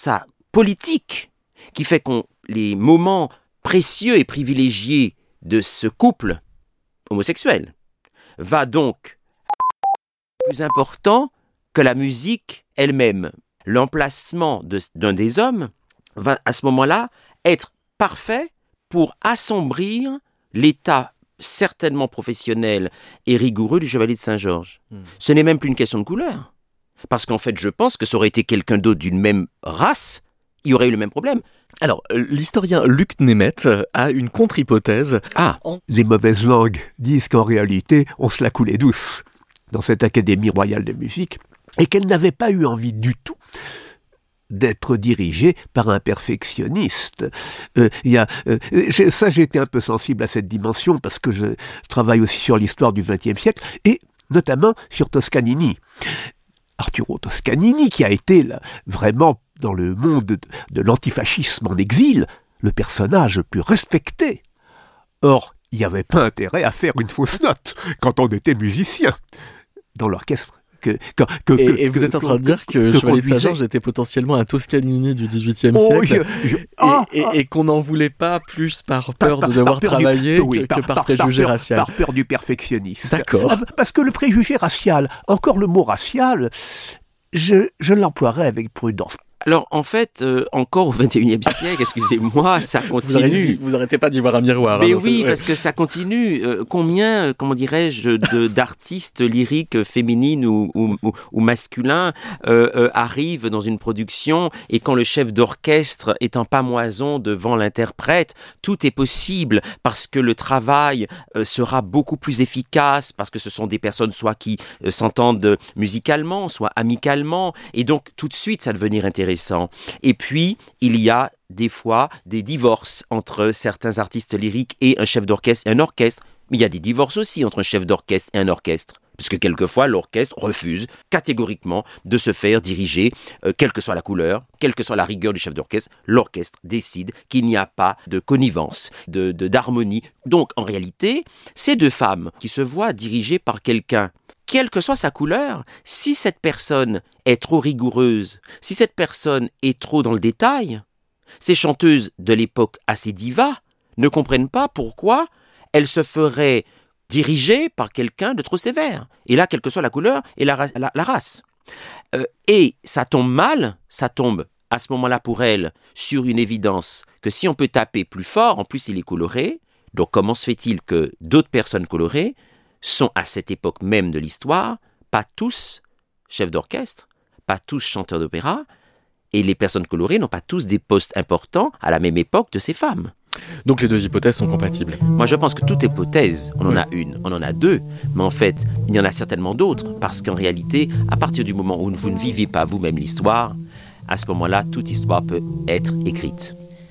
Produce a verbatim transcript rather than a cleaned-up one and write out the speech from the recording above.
sa politique qui fait que les moments précieux et privilégiés de ce couple homosexuel va donc plus important que la musique elle-même. L'emplacement de, d'un des hommes va à ce moment-là être parfait pour assombrir l'état certainement professionnel et rigoureux du chevalier de Saint-Georges. Mmh. Ce n'est même plus une question de couleur. Parce qu'en fait, je pense que ça aurait été quelqu'un d'autre d'une même race, il y aurait eu le même problème. Alors, euh, l'historien Luc Nemeth a une contre-hypothèse. Ah. Les mauvaises langues disent qu'en réalité, on se la coulait douce dans cette Académie royale de musique et qu'elle n'avait pas eu envie du tout d'être dirigée par un perfectionniste. Euh, y a, euh, j'ai, ça, j'ai été un peu sensible à cette dimension parce que je travaille aussi sur l'histoire du vingtième siècle et notamment sur Toscanini. Arturo Toscanini, qui a été là, vraiment dans le monde de, de l'antifascisme en exil, le personnage le plus respecté. Or, il n'y avait pas intérêt à faire une fausse note quand on était musicien dans l'orchestre. Que, que, que, et, que, et vous que, êtes en train que, de dire que, que le Chevalier de Saint-Georges était potentiellement un Toscanini du dix-huitième oh, siècle je, je, et, ah, et, ah, et qu'on n'en voulait pas plus par peur par, de devoir par travailler du, oui, que, par, que par, par préjugé par, racial. Par peur du perfectionnisme. D'accord. Parce que le préjugé racial, encore le mot racial, je, je l'emploierais avec prudence. Alors, en fait, euh, encore au vingt et unième siècle, excusez-moi, ça continue. Vous arrêtez, vous arrêtez pas d'y voir un miroir. Mais hein, oui, c'est... parce que ça continue. Euh, combien, euh, comment dirais-je, de, d'artistes lyriques féminines ou, ou, ou masculins euh, euh, arrivent dans une production et quand le chef d'orchestre est en pamoison devant l'interprète, tout est possible parce que le travail euh, sera beaucoup plus efficace, parce que ce sont des personnes soit qui euh, s'entendent musicalement, soit amicalement, et donc tout de suite ça devenir intéressant. Et puis, il y a des fois des divorces entre certains artistes lyriques et un chef d'orchestre et un orchestre. Mais il y a des divorces aussi entre un chef d'orchestre et un orchestre. Puisque quelquefois, l'orchestre refuse catégoriquement de se faire diriger, euh, quelle que soit la couleur, quelle que soit la rigueur du chef d'orchestre. L'orchestre décide qu'il n'y a pas de connivence, de, de, d'harmonie. Donc, en réalité, ces deux femmes qui se voient dirigées par quelqu'un, quelle que soit sa couleur, si cette personne est trop rigoureuse, si cette personne est trop dans le détail, ces chanteuses de l'époque assez divas ne comprennent pas pourquoi elles se feraient diriger par quelqu'un de trop sévère. Et là, quelle que soit la couleur et la, la, la race. Euh, et ça tombe mal, ça tombe à ce moment-là pour elles sur une évidence que si on peut taper plus fort, en plus il est coloré, donc comment se fait-il que d'autres personnes colorées sont à cette époque même de l'histoire, pas tous chefs d'orchestre, pas tous chanteurs d'opéra, et les personnes colorées n'ont pas tous des postes importants à la même époque de ces femmes. Donc les deux hypothèses sont compatibles. Moi je pense que toute hypothèse, on en a une, on en a deux, mais en fait, il y en a certainement d'autres, parce qu'en réalité, à partir du moment où vous ne vivez pas vous-même l'histoire, à ce moment-là, toute histoire peut être écrite.